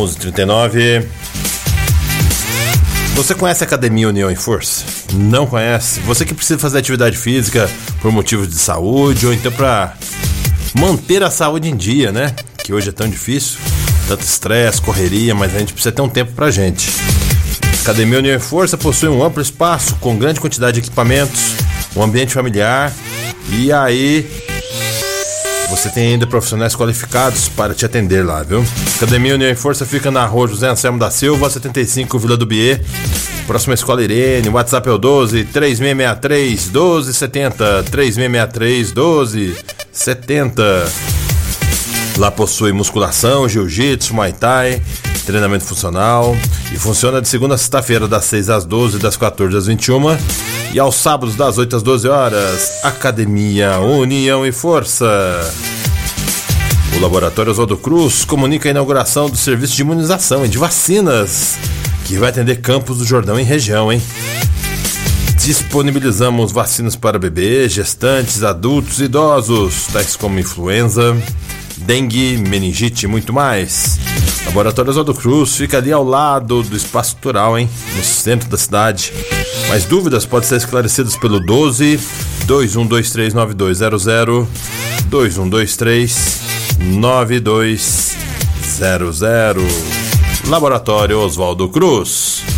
11h39. Você conhece a Academia União e Força? Não conhece? Você que precisa fazer atividade física por motivos de saúde ou então para manter a saúde em dia, né? Que hoje é tão difícil, tanto estresse, correria, mas a gente precisa ter um tempo pra gente. A Academia União e Força possui um amplo espaço com grande quantidade de equipamentos, um ambiente familiar e aí você tem ainda profissionais qualificados para te atender lá, viu? Academia União e Força fica na rua José Anselmo da Silva, 75, Vila do Biê, próxima Escola Irene. O WhatsApp é o 12-3663-1270, 3663-1270. Lá possui musculação, jiu-jitsu, muay thai, treinamento funcional e funciona de segunda a sexta-feira das 6 às 12, das 14 às 21 e aos sábados das 8 às 12 horas. Academia União e Força. O Laboratório Oswaldo Cruz comunica a inauguração do serviço de imunização e de vacinas que vai atender Campos do Jordão e região, hein? Disponibilizamos vacinas para bebês, gestantes, adultos e idosos, tais como influenza, dengue, meningite e muito mais. Laboratório Oswaldo Cruz fica ali ao lado do Espaço Cultural, hein? No centro da cidade. Mais dúvidas podem ser esclarecidas pelo 12-2123-9200, 2123-9200. Laboratório Oswaldo Cruz.